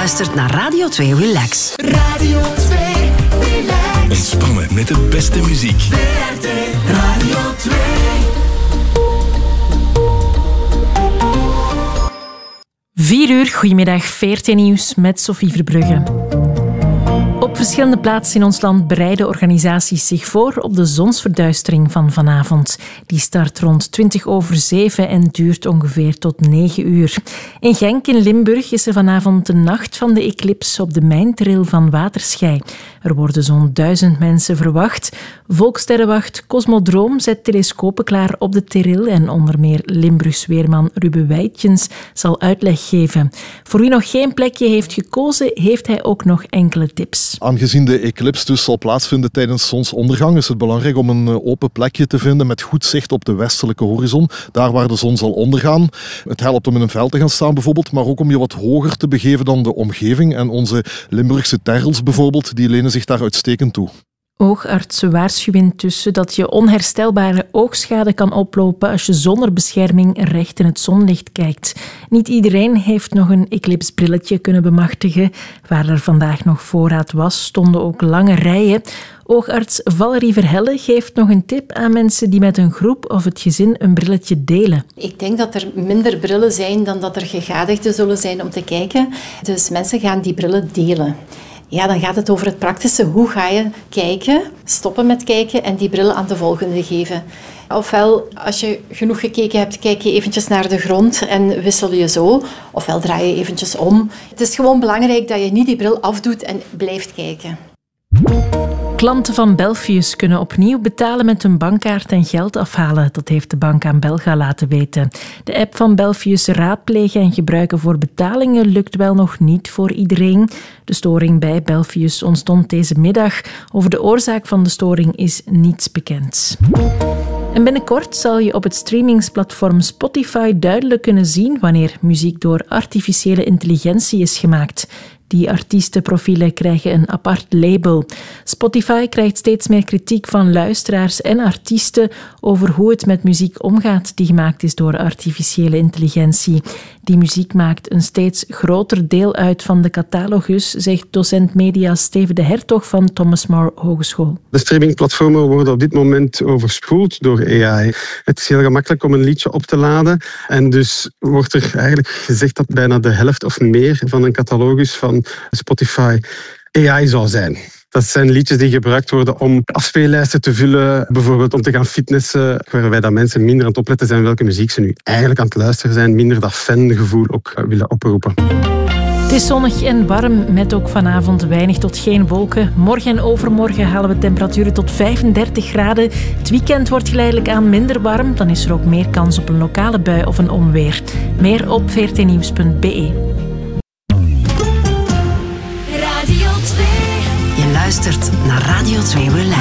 luistert naar Radio 2 Relax. Radio 2 Relax. Ontspannen met de beste muziek. VRT Radio 2. Vier uur, goedemiddag, VRT Nieuws met Sophie Verbrugge. Op verschillende plaatsen in ons land bereiden organisaties zich voor op de zonsverduistering van vanavond. Die start rond 7:20 en duurt ongeveer tot 9 uur. In Genk in Limburg is er vanavond de nacht van de eclips op de mijntril van Waterschei. Er worden zo'n 1000 mensen verwacht. Volkssterrenwacht Cosmodroom zet telescopen klaar op de Teril en onder meer Limburgs weerman Ruben Wijtjens zal uitleg geven. Voor wie nog geen plekje heeft gekozen, heeft hij ook nog enkele tips. Aangezien de eclips dus zal plaatsvinden tijdens zonsondergang, is het belangrijk om een open plekje te vinden met goed zicht op de westelijke horizon, daar waar de zon zal ondergaan. Het helpt om in een veld te gaan staan bijvoorbeeld, maar ook om je wat hoger te begeven dan de omgeving. En onze Limburgse terrels bijvoorbeeld, die lenen zich daar uitstekend toe. Oogartsen waarschuwen intussen dat je onherstelbare oogschade kan oplopen als je zonder bescherming recht in het zonlicht kijkt. Niet iedereen heeft nog een eclipsbrilletje kunnen bemachtigen. Waar er vandaag nog voorraad was, stonden ook lange rijen. Oogarts Valerie Verhelle geeft nog een tip aan mensen die met een groep of het gezin een brilletje delen. Ik denk dat er minder brillen zijn dan dat er gegadigden zullen zijn om te kijken. Dus mensen gaan die brillen delen. Ja, dan gaat het over het praktische. Hoe ga je kijken, stoppen met kijken en die bril aan de volgende geven? Ofwel, als je genoeg gekeken hebt, kijk je eventjes naar de grond en wissel je zo. Ofwel draai je eventjes om. Het is gewoon belangrijk dat je niet die bril afdoet en blijft kijken. Klanten van Belfius kunnen opnieuw betalen met hun bankkaart en geld afhalen. Dat heeft de bank aan Belga laten weten. De app van Belfius raadplegen en gebruiken voor betalingen lukt wel nog niet voor iedereen. De storing bij Belfius ontstond deze middag. Over de oorzaak van de storing is niets bekend. En binnenkort zal je op het streamingsplatform Spotify duidelijk kunnen zien wanneer muziek door artificiële intelligentie is gemaakt. Die artiestenprofielen krijgen een apart label. Spotify krijgt steeds meer kritiek van luisteraars en artiesten over hoe het met muziek omgaat die gemaakt is door artificiële intelligentie. Die muziek maakt een steeds groter deel uit van de catalogus, zegt docent media Steven de Hertog van Thomas More Hogeschool. De streamingplatformen worden op dit moment overspoeld door AI. Het is heel gemakkelijk om een liedje op te laden en dus wordt er eigenlijk gezegd dat bijna de helft of meer van een catalogus van Spotify AI zou zijn. Dat zijn liedjes die gebruikt worden om afspeellijsten te vullen, bijvoorbeeld om te gaan fitnessen, waarbij dat mensen minder aan het opletten zijn welke muziek ze nu eigenlijk aan het luisteren zijn, minder dat fangevoel ook willen oproepen. Het is zonnig en warm, met ook vanavond weinig tot geen wolken. Morgen en overmorgen halen we temperaturen tot 35 graden. Het weekend wordt geleidelijk aan minder warm. Dan is er ook meer kans op een lokale bui of een onweer. Meer op vrtnieuws.be. Je luistert naar Radio 2 Relax.